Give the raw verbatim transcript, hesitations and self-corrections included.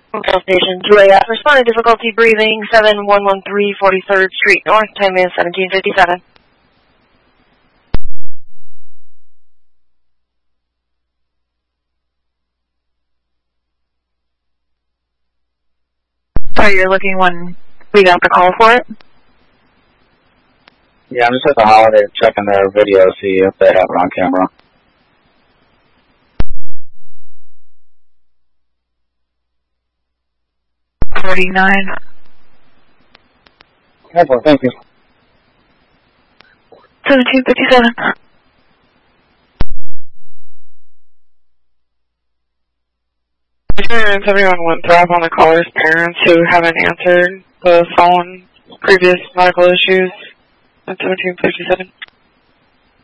Hotel Station two A F, responding difficulty breathing, seven one one three forty-third Street North, time is seventeen fifty-seven. So you're looking when we got the call for it? Yeah, I'm just at the Holiday checking their video, see if they have it on camera. forty-nine. Okay, thank you. seventeen fifty-seven. Insurance, everyone went through on the caller's parents who haven't answered the phone, previous medical issues at seventeen fifty-seven.